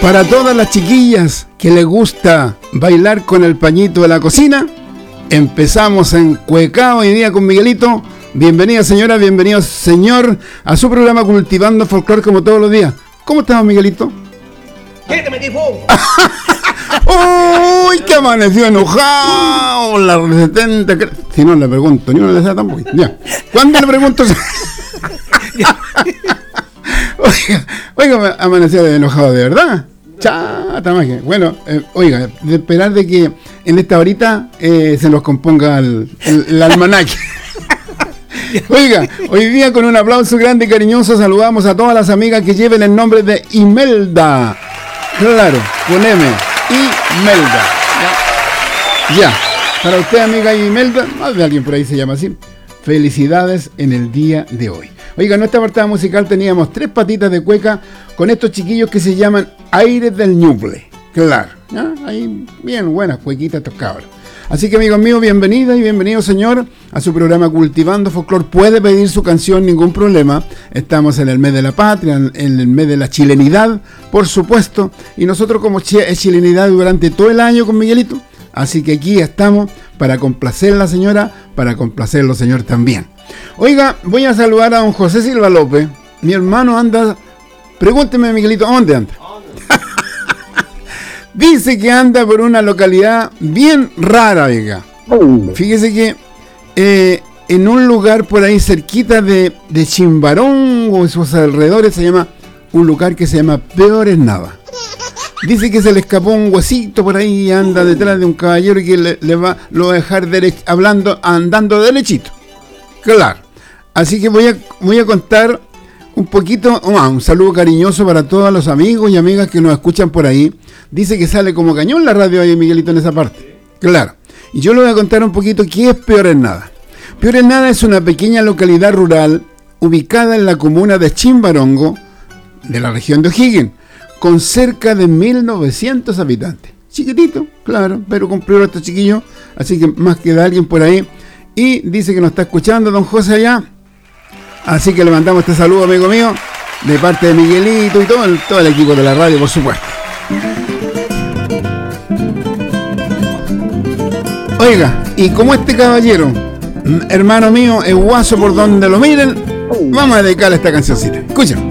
Para todas las chiquillas que les gusta bailar con el pañito de la cocina, empezamos en Cuecao hoy día con Miguelito. Bienvenida señora, bienvenido señor a su programa Cultivando Folclor como todos los días. ¿Cómo estamos, Miguelito? ¿Qué te metí fuego? ¡Uy, que amaneció enojado! La 70... Si no le pregunto, ni uno le da tampoco. Ya. ¿Cuándo le pregunto? Oiga, amaneció enojado de verdad. Chata magia. Bueno, oiga, de esperar de que en esta horita se nos componga el almanaque. Oiga, hoy día con un aplauso grande y cariñoso saludamos a todas las amigas que lleven el nombre de Imelda. Claro, con M. Imelda. Ya. Para usted, amiga Imelda, más de alguien por ahí se llama así. Felicidades en el día de hoy. Oiga, en nuestra portada musical teníamos 3 patitas de cueca con estos chiquillos que se llaman Aires del Ñuble. Claro, ¿ya? Ahí bien buenas cuequitas estos cabros. Así que, amigos míos, bienvenida y bienvenido, señor, a su programa Cultivando Folclor. Puede pedir su canción, ningún problema. Estamos en el mes de la patria, en el mes de la chilenidad, por supuesto. Y nosotros como es chilenidad durante todo el año con Miguelito. Así que aquí estamos para complacer a la señora, para complacerlo, señor, también. Oiga, voy a saludar a don José Silva López. Mi hermano anda... Pregúnteme, Miguelito, ¿dónde anda? Dice que anda por una localidad bien rara, oiga. Fíjese que en un lugar por ahí cerquita de Chimbarón o sus alrededores se llama un lugar que se llama Peor es Nada. Dice que se le escapó un huesito por ahí y anda detrás de un caballero y que lo va a dejar andando derechito. Claro. Así que voy a contar un poquito, un saludo cariñoso para todos los amigos y amigas que nos escuchan por ahí. Dice que sale como cañón la radio ahí, Miguelito, en esa parte. Claro. Y yo le voy a contar un poquito qué es Peor es Nada. Peor es Nada es una pequeña localidad rural ubicada en la comuna de Chimbarongo, de la región de O'Higgins, con cerca de 1.900 habitantes. Chiquitito, claro, pero cumplió estos chiquillos, así que más que de alguien por ahí. Y dice que nos está escuchando don José allá. Así que le mandamos este saludo, amigo mío, de parte de Miguelito y todo el equipo de la radio, por supuesto. Oiga, y como este caballero, hermano mío, es guaso por donde lo miren, vamos a dedicarle esta cancioncita. Escuchen.